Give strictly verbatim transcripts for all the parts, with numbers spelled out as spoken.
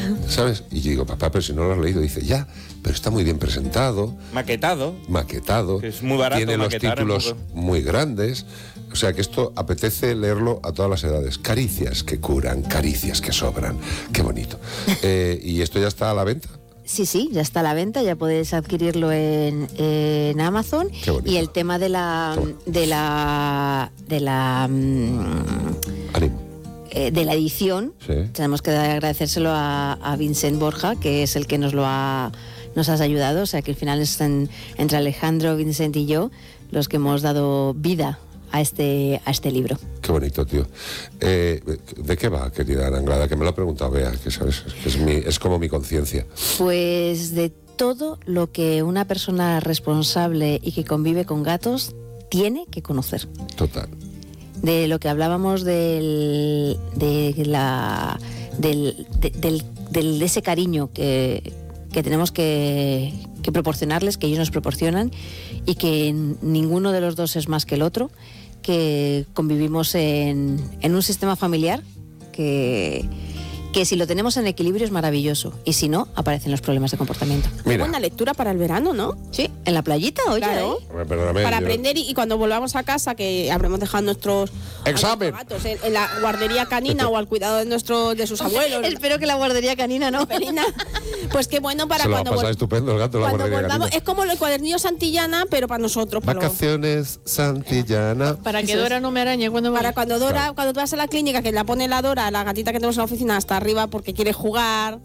¿sabes? Y yo digo, papá, pero si no lo has leído. Dice, ya, pero está muy bien presentado. Maquetado. Maquetado. Que es muy barato. Tiene los maquetar títulos muy grandes. O sea que esto apetece leerlo a todas las edades. Caricias que curan, caricias que sobran. Qué bonito. Eh, ¿Y esto ya está a la venta? Sí, sí, ya está a la venta, ya puedes adquirirlo en, en Amazon. Qué bonito. Y el tema de la de la de la Ánimo. eh, de la edición, Sí. tenemos que agradecérselo a, a Vincent Borja, que es el que nos lo ha nos has ayudado. O sea que al final es en, entre Alejandro, Vincent y yo los que hemos dado vida a este a este libro. Qué bonito, tío. Eh, ¿De qué va, querida Ana Anglada? Que me lo ha preguntado Bea, que sabes, que es, mi, es como mi conciencia. Pues de todo lo que una persona responsable y que convive con gatos tiene que conocer. Total. De lo que hablábamos del de la del, de, del, del de ese cariño que, que tenemos que, que proporcionarles, que ellos nos proporcionan, y que ninguno de los dos es más que el otro, que convivimos en, en un sistema familiar que, que si lo tenemos en equilibrio es maravilloso, y si no, aparecen los problemas de comportamiento. Mira, Buena lectura para el verano, ¿no? Sí, en la playita, oye. Claro. ¿eh? perdóname, Para yo- aprender y, y cuando volvamos a casa, que habremos dejado nuestros a ¡Examen! nuestros gatos en, en la guardería canina o al cuidado de nuestros de sus abuelos. Espero que la guardería canina no. Felina. Pues qué bueno para Se lo va a cuando pasar vol- estupendo el gato en la cuando guardería volvamos. canina. Es como el cuadernillo Santillana, pero para nosotros. para los- Vacaciones Santillana. Para que Eso Dora es. no me arañe cuando Para vaya. cuando Dora, Claro. cuando tú vas a la clínica, que la pone la Dora, la gatita que tenemos en la oficina, hasta arriba porque quiere jugar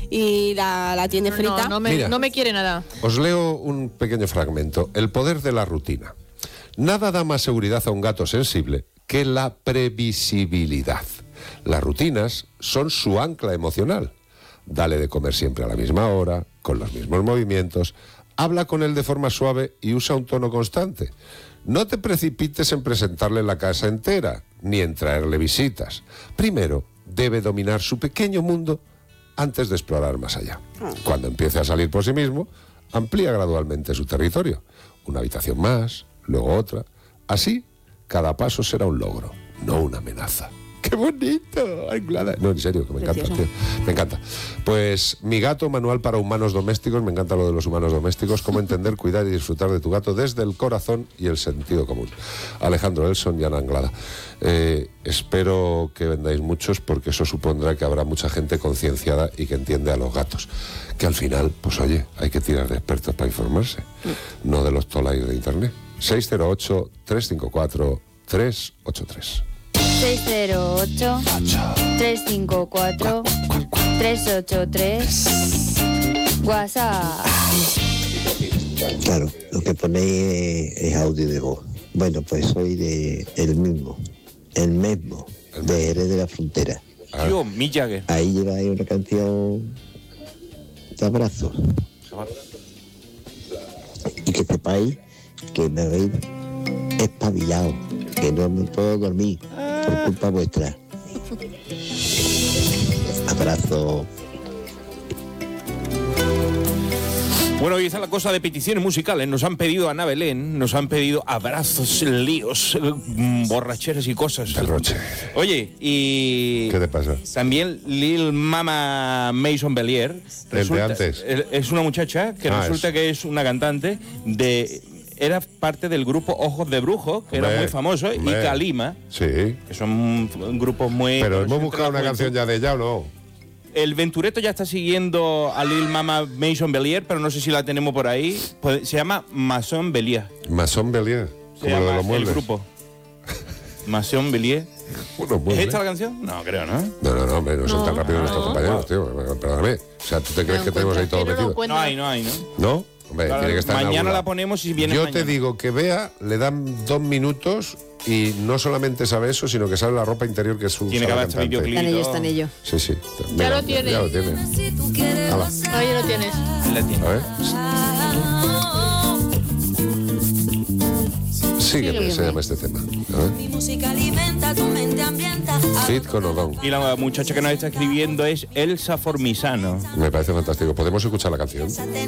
y la, la tiene No, frita. no, no me, Mira. no me quiere nada. Os leo un pequeño fragmento. El poder de la rutina. Nada da más seguridad a un gato sensible que la previsibilidad. Las rutinas son su ancla emocional. Dale de comer siempre a la misma hora, con los mismos movimientos. Habla con él de forma suave y usa un tono constante. No te precipites en presentarle la casa entera, ni en traerle visitas. Primero, debe dominar su pequeño mundo antes de explorar más allá. Cuando empiece a salir por sí mismo, amplía gradualmente su territorio. Una habitación más, luego otra. Así, cada paso será un logro, no una amenaza. ¡Qué bonito! Anglada. No, en serio, que me encanta, Precioso. tío. Me encanta. Pues Mi gato, manual para humanos domésticos. Me encanta lo de los humanos domésticos. Cómo entender, cuidar y disfrutar de tu gato desde el corazón y el sentido común. Alejandro Elson y Ana Anglada. Eh, espero que vendáis muchos, porque eso supondrá que habrá mucha gente concienciada y que entiende a los gatos. Que al final, pues oye, hay que tirar de expertos para informarse. No de los tolais de internet. seis cero ocho, tres cinco cuatro, tres ocho tres. seis cero ocho, tres cinco cuatro, tres ocho tres. WhatsApp. Claro, lo que ponéis es, es audio de voz. Bueno, pues soy de el mismo, el mismo, de Jerez de la Frontera. Yo, Mick Jagger. Ahí lleváis una canción de abrazos. Y que sepáis que me habéis espabilado, que no me puedo dormir por culpa vuestra. Abrazo. Bueno, y esa es la cosa de peticiones musicales. Nos han pedido Ana Belén, nos han pedido abrazos, líos, mm, borracheras y cosas. Derroche. Oye, y ¿Qué te pasa? también Lil Mama Mason Bellier. El de antes. Es una muchacha que Ah, resulta es. que es una cantante de... Era parte del grupo Ojos de Brujo, que Hombre, era muy famoso, y hombre. Kalima, Sí. que son grupos muy... Pero conocidos hemos entre buscado la una juventud. canción ya de ella, ¿o no? El Ventureto ya está siguiendo a Lil Mama Mason Bellier, pero no sé si la tenemos por ahí. Pues, se llama Mason Bellier. Mason Bellier, Se como lo llama de los el muebles. grupo. Mason Bellier. Unos ¿Es muebles. esta la canción? No, creo, ¿no? No, no, no, hombre, no son No, tan rápidos nuestros no. compañeros, tío. Perdóname. O sea, ¿tú te crees No que tenemos ahí encuentras, todo que no lo metido? encuentras. No hay, no hay, ¿no? ¿No? Hombre, Claro, tiene que estar en mañana algún la lado. ponemos si viene Yo mañana. te digo que Bea le dan dos minutos y no solamente sabe eso, sino que sabe la ropa interior que es un Tiene que haber este videoclip. Está en ello, está en ello. Sí, sí. Ya Mira, lo tiene. Ya lo tiene. Hala, Ahí lo tienes. La tiene. a ver. Sígueme, se llama este tema. A ver. Mi música alimenta tu mente, ambienta. Fit con Odón. Y la muchacha que nos está escribiendo es Elsa Formisano. Me parece fantástico. ¿Podemos escuchar la canción?